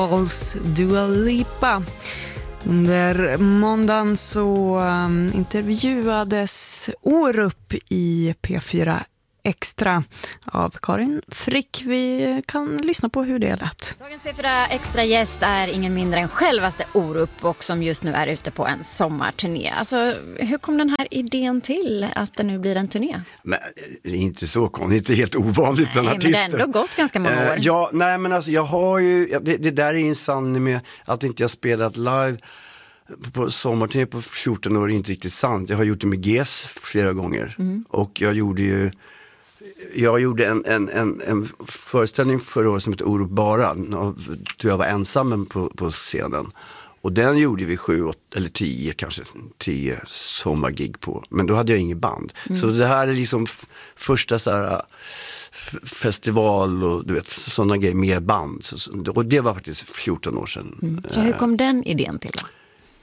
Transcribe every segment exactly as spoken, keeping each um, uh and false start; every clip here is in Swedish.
Alls Dua Lipa. Under måndagen så um, intervjuades Orup i P fyra Extra av Karin Frick. Vi kan lyssna på hur det lät. Dagens P fyra Extra gäst är ingen mindre än självaste Orup och som just nu är ute på en sommarturné. Alltså, hur kom den här idén till att det nu blir en turné? Men det är inte så konstigt, det är helt ovanligt nej, bland artister. Men det har ändå gått ganska många år. Uh, ja, nej men alltså jag har ju, det, det där är ju en sanning med att inte jag spelat live på sommarturné på fjorton år är inte riktigt sant. Jag har gjort det med G E S flera gånger mm. och jag gjorde ju Jag gjorde en, en, en, en föreställning förra året som heter Orup bara. Då jag var ensam på, på scenen. Och den gjorde vi sju, åtta, eller tio kanske, tio sommargig på. Men då hade jag ingen band. Mm. Så det här är liksom f- första så här f- festival och du vet, sådana grejer med band. Så, och det var faktiskt fjorton år sedan. Mm. Så hur kom den idén till då?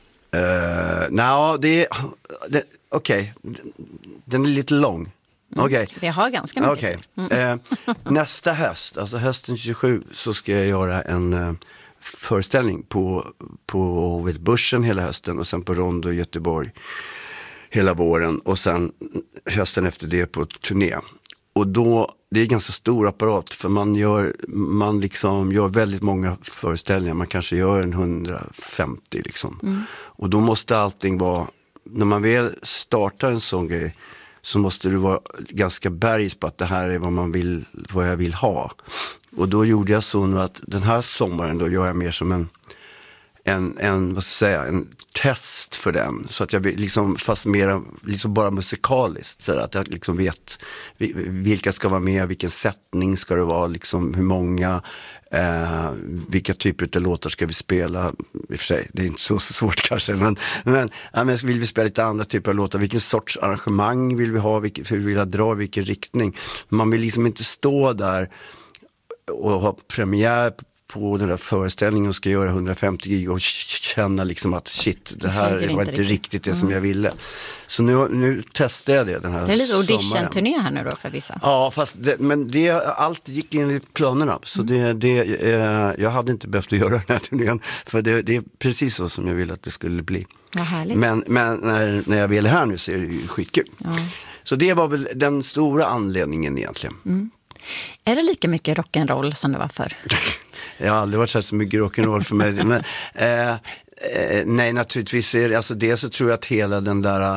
Uh, Nej, det, det okej. Okay. Den är lite lång. Mm. Okay. Det har ganska mycket. Okay. Mm. Eh, nästa höst, alltså hösten tjugosju, så ska jag göra en eh, föreställning på, på vet, Börsen hela hösten och sen på Rondo i Göteborg hela våren och sen hösten efter det på turné. Och då, det är en ganska stor apparat för man gör, man liksom gör väldigt många föreställningar, man kanske gör en hundrafemtio liksom. Mm. Och då måste allting vara, när man väl startar en sån grej så måste du vara ganska bergs på att det här är vad man vill, vad jag vill ha. Och då gjorde jag så nu att den här sommaren då gör jag mer som en, en, en vad ska jag säga, en test för den. Så att jag liksom, fast mer liksom bara musikaliskt, så att jag liksom vet vilka ska vara med, vilken sättning ska det vara, liksom hur många, eh, vilka typer av låtar ska vi spela. I och för sig, det är inte så svårt kanske, men, men, ja, men vill vi spela lite andra typer av låtar, vilken sorts arrangemang vill vi ha, vilket, hur vill jag dra, vilken riktning. Man vill liksom inte stå där och ha premiär på den där föreställningen och ska göra hundrafemtio gig och känna liksom att shit, det här var inte riktigt, riktigt det mm. som jag ville. Så nu, nu testar jag det den här. Det är lite audition-turné här nu då för vissa. Ja, fast det, men det, allt gick in i planerna. Så mm. det, det, eh, jag hade inte behövt att göra den här turnén för det, det är precis så som jag ville att det skulle bli. Vad härligt. Men, men när, när jag väl är här nu så är det ju skitkul. Ja. Så det var väl den stora anledningen egentligen. Mm. Är det lika mycket rock'n'roll som det var förr? Jag har aldrig varit så mycket rock'n'roll för mig. Men, eh, eh, nej, naturligtvis är det, alltså det så tror jag att hela den där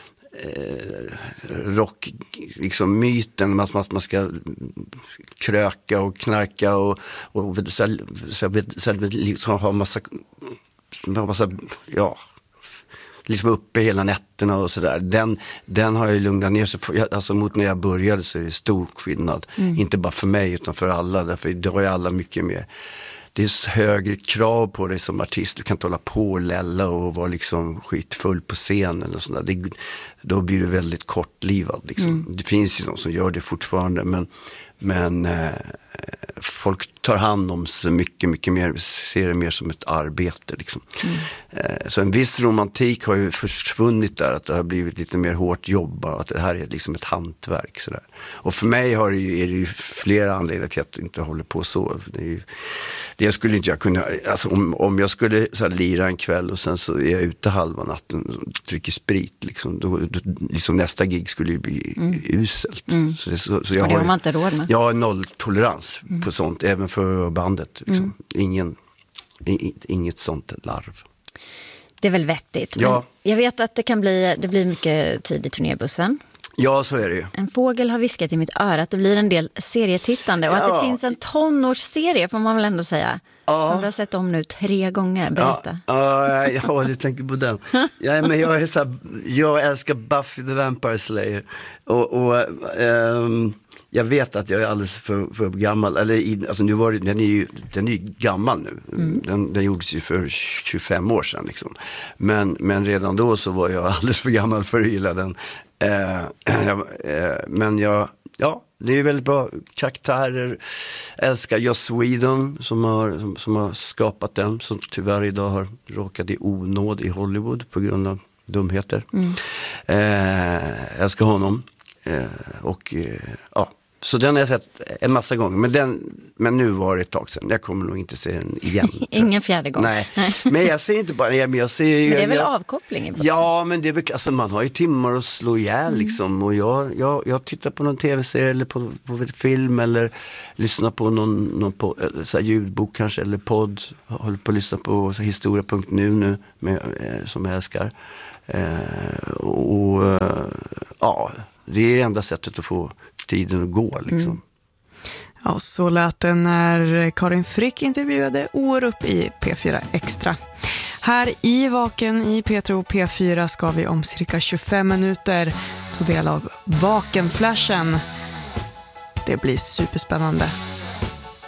eh, rock, liksom myten att man, att man ska kröka och knarka och, och så, så, så, liksom ha massa, massa ja, liksom uppe hela nätterna och sådär. Den, den har ju lugnat ner sig. Alltså mot när jag började så är det stor skillnad. Mm. Inte bara för mig utan för alla. Därför idag är alla mycket mer. Det är högre krav på dig som artist. Du kan inte hålla på och lälla och vara liksom skitfull på scen eller sådär. Det, då blir du väldigt kortlivad. Liksom. Mm. Det finns ju någon som gör det fortfarande. Men, men eh, folk tar hand om sig mycket, mycket mer. Ser det mer som ett arbete. Liksom. Mm. Eh, så en viss romantik har ju försvunnit där. Att det har blivit lite mer hårt jobb. Att det här är liksom ett hantverk. Sådär. Och för mig har det ju, är det ju flera anledningar till att jag inte håller på så. Det är ju, det skulle inte jag kunna, alltså om, om jag skulle så här, lira en kväll och sen så är jag ute halva natten och dricker sprit liksom, då, då, liksom nästa gig skulle ju bli mm. uselt. Mm. Så det, så, så jag och det har har man inte råd med. Jag har nolltolerans mm. på sånt, även för bandet. Liksom. Mm. Ingen, in, inget sånt larv. Det är väl vettigt. Ja. Men jag vet att det kan bli, det blir mycket tid i turnébussen. Ja, så är det ju. En fågel har viskat i mitt öra att det blir en del serietittande och ja. att det finns en tonårsserie får man väl ändå säga. Ja. Som du har sett om nu tre gånger. Berätta. Ja, ja, ja du tänker på den. Ja, men jag, är så här, jag älskar Buffy the Vampire Slayer. Och, och um, jag vet att jag är alldeles för, för gammal. Eller, alltså, nu var det, den är ju den är ju gammal nu. Mm. Den, den gjordes ju för tjugofem år sedan. Liksom. Men, men redan då så var jag alldeles för gammal för att gilla den. Eh, eh, men jag, ja, det är väldigt bra karaktärer. Älskar Joss Whedon som har, som, som har skapat den, som tyvärr idag har råkat i onåd i Hollywood på grund av dumheter. Mm. Eh, älskar honom. Eh, och eh, ja, Så den har jag sett en massa gånger. Men, den, men nu var det ett tag sedan. Jag kommer nog inte se den igen. Ingen fjärde gång. Nej, men jag ser inte bara... Men, jag ser, men det är väl jag, avkoppling? I ja, men det är väl... Alltså, man har ju timmar att slå ihjäl mm. liksom. Och jag, jag, jag tittar på någon tv-serie eller på, på film eller lyssnar på någon, någon på, så här, ljudbok kanske eller podd. Jag håller på att lyssna på historia punkt nu nu med, eh, som jag älskar. Eh, och eh, ja, det är enda sättet att få tiden att gå liksom. Mm. Ja, så lät det när Karin Frick intervjuade Orup i P fyra Extra. Här i Vaken i P tre och P fyra ska vi om cirka tjugofem minuter ta del av Vakenflashen. Det blir superspännande.